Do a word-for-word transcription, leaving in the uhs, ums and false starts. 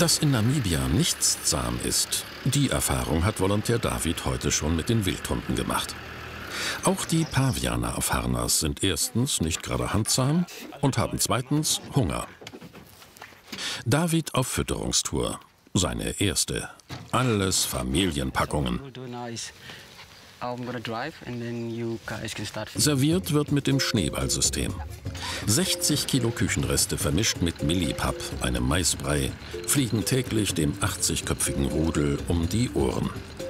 Dass in Namibia nichts zahm ist, die Erfahrung hat Volontär David heute schon mit den Wildhunden gemacht. Auch die Pavianer auf Harnas sind erstens nicht gerade handzahm und haben zweitens Hunger. David auf Fütterungstour. Seine erste. Alles Familienpackungen. Serviert wird mit dem Schneeballsystem. sechzig Kilo Küchenreste vermischt mit Millipap, einem Maisbrei, fliegen täglich dem achtzigköpfigen Rudel um die Ohren.